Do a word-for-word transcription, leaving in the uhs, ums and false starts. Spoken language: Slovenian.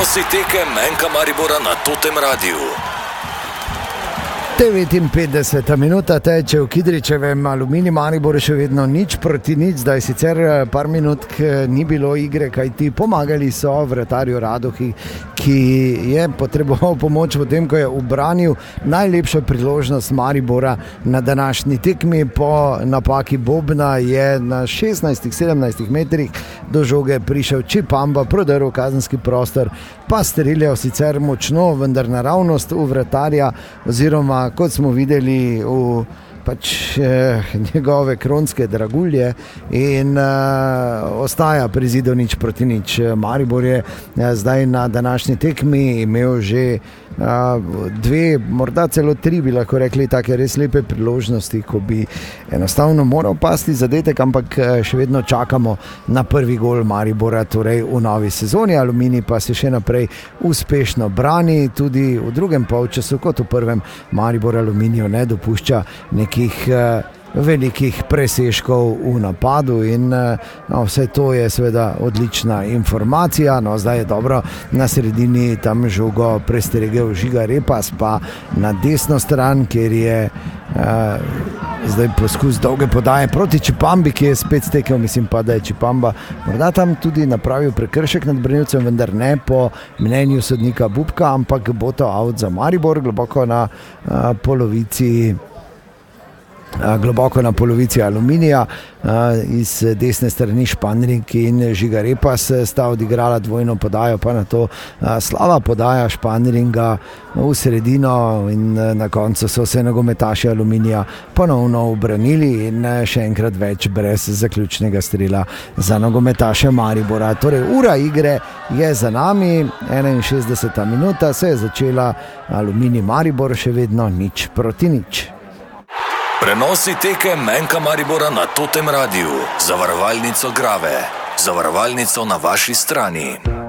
Prenosi tekem M K Maribora na Totem Radiu. devetinpetdeseta minuta teče v Kidričevem, Aluminij Maribor še vedno nič proti nič, zdaj sicer par minut ni bilo igre, kajti pomagali so vratarju Radohi, ki je potreboval pomoč v tem, ko je ubranil najlepšo priložnost Maribora na današnji tekmi. Po napaki Bobna je na šestnajstih sedemnajstih metrih do žoge prišel Čipamba, prodrl kazenski prostor, pa streljal sicer močno, vendar naravnost v vratarja, oziroma kot smo videli v pač eh, njegove kronske dragulje, in eh, ostaja pri zidu nič proti nič. Maribor je eh, zdaj na današnji tekmi imel že eh, dve, morda celo tri, bi lahko rekli, take res lepe priložnosti, ko bi enostavno moral pasti zadetek, ampak eh, še vedno čakamo na prvi gol Maribora, torej v novi sezoni. Aluminij pa se še naprej uspešno brani, tudi v drugem polčasu kot v prvem. Maribor Aluminiju ne dopušča nekih velikih presežkov v napadu in no, vse to je seveda odlična informacija. No, zdaj je dobro na sredini tam žogo prestregel Žiga Repas, pa na desno stran, kjer je uh, zdaj poskus dolge podaje proti Čipambi, ki je spet stekel, mislim pa, da je Čipamba morda tam tudi napravil prekršek nad branilcem, vendar ne po mnenju sodnika Bubka, ampak bo to out za Maribor, globoko na uh, polovici globoko na polovici Aluminija. Iz desne strani Španrik in Žiga Repas sta odigrala dvojno podajo, pa na to slaba podaja Španringa v sredino in na koncu so se nogometaši Aluminija ponovno obranili in še enkrat več brez zaključnega strela za nogometaše Maribora. Torej ura igre je za nami, enainšestdeseta minuta se je začela, Aluminij Maribor še vedno nič proti nič. Prenosi tekem M K Maribora na Totem Radiu. Zavarovalnico Grave. Zavarovalnico na vaši strani.